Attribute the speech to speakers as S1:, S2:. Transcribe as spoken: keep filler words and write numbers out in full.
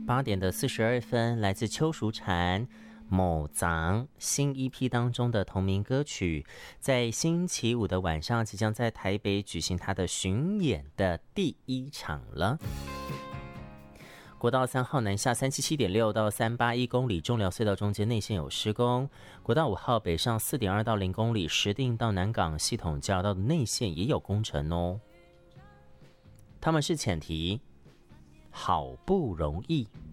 S1: 八点的四十二分，来自邱淑婵某藏新 E P 当中的同名歌曲，在星期五的晚上即将在台北举行他的巡演的第一场了。国道三号南下 三七七点六 到三八一公里，中寮隧道中间内线有施工。国道五号北上 四点二 到零公里，石碇到南港系统交流道的内线也有工程哦。他们是浅题，好不容易。